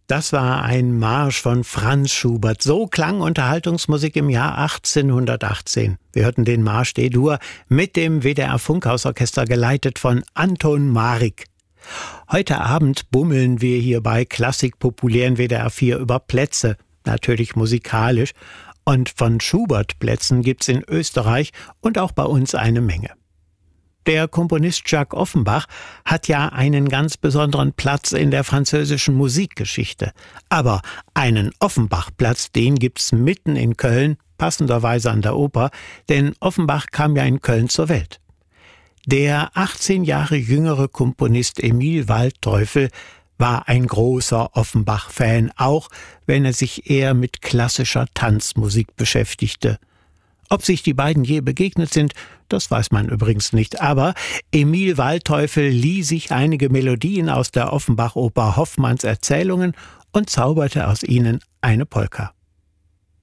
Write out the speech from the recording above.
Das war ein Marsch von Franz Schubert. So klang Unterhaltungsmusik im Jahr 1818. Wir hörten den Marsch D-Dur mit dem WDR Funkhausorchester geleitet von Anton Marik. Heute Abend bummeln wir hier bei Klassik populären WDR 4 über Plätze, natürlich musikalisch. Und von Schubert-Plätzen gibt's in Österreich und auch bei uns eine Menge. Der Komponist Jacques Offenbach hat ja einen ganz besonderen Platz in der französischen Musikgeschichte. Aber einen Offenbach-Platz, den gibt's mitten in Köln, passenderweise an der Oper, denn Offenbach kam ja in Köln zur Welt. Der 18 Jahre jüngere Komponist Emil Waldteufel war ein großer Offenbach-Fan, auch wenn er sich eher mit klassischer Tanzmusik beschäftigte. Ob sich die beiden je begegnet sind, das weiß man übrigens nicht. Aber Emil Waldteufel lieh sich einige Melodien aus der Offenbach-Oper Hoffmanns Erzählungen und zauberte aus ihnen eine Polka.